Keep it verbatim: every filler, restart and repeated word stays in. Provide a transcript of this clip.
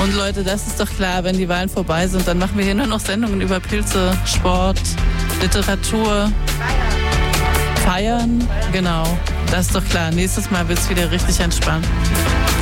Und Leute, das ist doch klar, wenn die Wahlen vorbei sind, dann machen wir hier nur noch Sendungen über Pilze, Sport, Literatur. Feiern. Feiern, genau. Das ist doch klar. Nächstes Mal wird es wieder richtig entspannt.